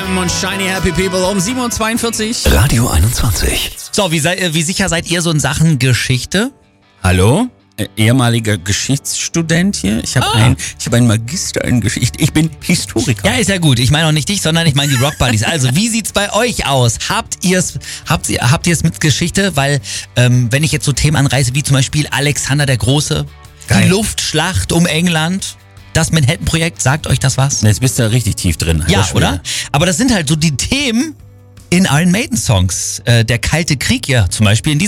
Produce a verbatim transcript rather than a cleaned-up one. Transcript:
Jam und Shiny Happy People um sieben Uhr zweiundvierzig. Radio einundzwanzig. So, wie, sei, wie sicher seid ihr so in Sachen Geschichte? Hallo? Äh, ehemaliger Geschichtsstudent hier. Ich habe Ah. ein, ich hab einen Magister in Geschichte. Ich bin Historiker. Ja, ist ja gut. Ich meine auch nicht dich, sondern ich meine die Rock Buddies. Also, wie sieht's bei euch aus? Habt ihr's, habt ihr, habt ihr's mit Geschichte? Weil, ähm, wenn ich jetzt so Themen anreiße, wie zum Beispiel Alexander der Große, Geil. die Luftschlacht um England, das Manhattan-Projekt, sagt euch das was? Jetzt bist du richtig tief drin. Ja, Alter Schwede. oder? Aber das sind halt so die Themen in Iron Maiden Songs. Äh, der Kalte Krieg ja zum Beispiel. In